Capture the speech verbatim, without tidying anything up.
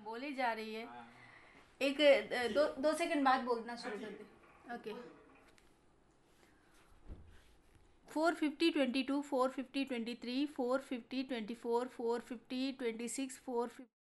बोली जा रही है। एक दो दो सेकंड बाद बोलना शुरू कर दे। Okay. Four fifty twenty two, four fifty twenty three, four fifty twenty four, four fifty twenty six, four